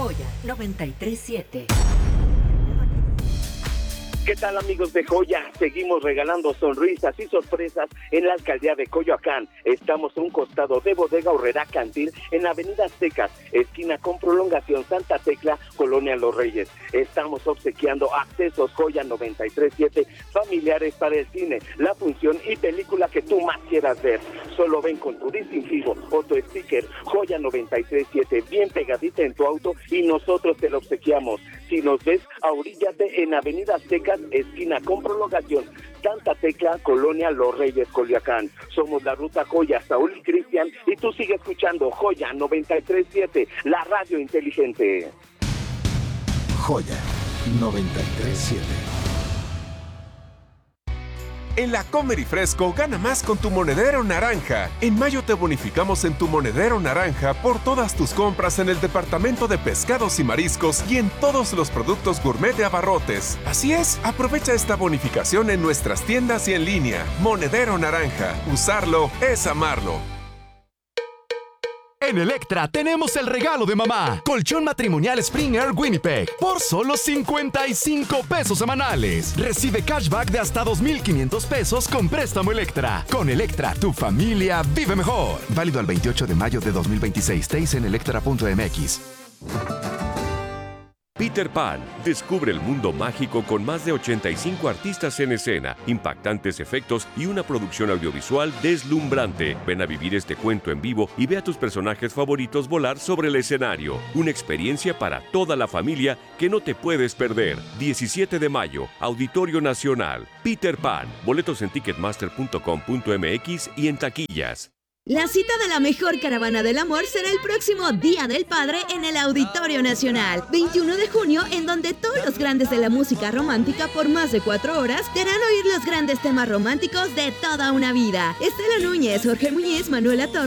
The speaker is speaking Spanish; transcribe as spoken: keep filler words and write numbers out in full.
Joya noventa y tres siete. ¿Qué tal, amigos de Joya? Seguimos regalando sonrisas y sorpresas en la alcaldía de Coyoacán. Estamos a un costado de Bodega Aurrera Cantil en Avenida Aztecas, esquina con prolongación Santa Tecla, Colonia Los Reyes. Estamos obsequiando accesos Joya noventa y tres siete familiares para el cine, la función y película que tú más quieras ver. Solo ven con tu distintivo o tu sticker Joya noventa y tres siete bien pegadita en tu auto y nosotros te lo obsequiamos. Si nos ves, ahoríllate en Avenida Aztecas, esquina con prolongación Santa Tecla, Colonia Los Reyes, Coyoacán. Somos la Ruta Joya, Saúl y Cristian, y tú sigues escuchando Joya noventa y tres siete, la radio inteligente. Joya noventa y tres siete. En la Comer y Fresco, gana más con tu monedero naranja. En mayo te bonificamos en tu monedero naranja por todas tus compras en el departamento de pescados y mariscos y en todos los productos gourmet de Abarrotes. Así es, aprovecha esta bonificación en nuestras tiendas y en línea. Monedero naranja. Usarlo es amarlo. En Electra tenemos el regalo de mamá. Colchón matrimonial Springer Winnipeg por solo cincuenta y cinco pesos semanales. Recibe cashback de hasta dos mil quinientos pesos con préstamo Electra. Con Electra, tu familia vive mejor. Válido al veintiocho de mayo de dos mil veintiséis. T I S en electra punto m x. Peter Pan. Descubre el mundo mágico con más de ochenta y cinco artistas en escena, impactantes efectos y una producción audiovisual deslumbrante. Ven a vivir este cuento en vivo y ve a tus personajes favoritos volar sobre el escenario. Una experiencia para toda la familia que no te puedes perder. diecisiete de mayo, Auditorio Nacional. Peter Pan. Boletos en ticketmaster punto com punto m x y en taquillas. La cita de la mejor caravana del amor será el próximo Día del Padre en el Auditorio Nacional, veintiuno de junio, en donde todos los grandes de la música romántica por más de cuatro horas te harán oír los grandes temas románticos de toda una vida. Estela Núñez, Jorge Muñiz, Manuela Torres